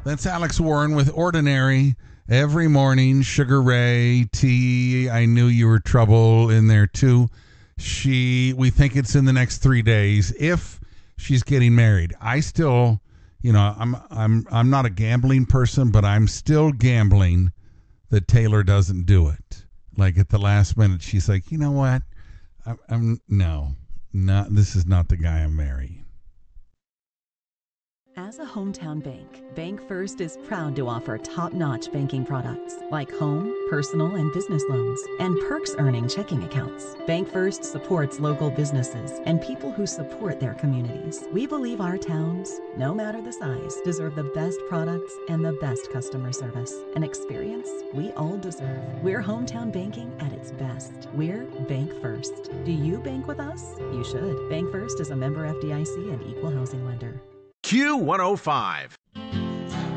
That's Alex Warren with Ordinary. Every morning, Sugar Ray, T, I knew you were trouble in there too. We think it's in the next 3 days if she's getting married. I still, I'm not a gambling person, but I'm still gambling that Taylor doesn't do it. Like at the last minute, she's like, you know what? This is not the guy I'm marrying. As a hometown bank, BankFirst is proud to offer top-notch banking products like home, personal, and business loans, and perks-earning checking accounts. BankFirst supports local businesses and people who support their communities. We believe our towns, no matter the size, deserve the best products and the best customer service. An experience we all deserve. We're hometown banking at its best. We're BankFirst. Do you bank with us? You should. BankFirst is a member FDIC and equal housing lender. Q105.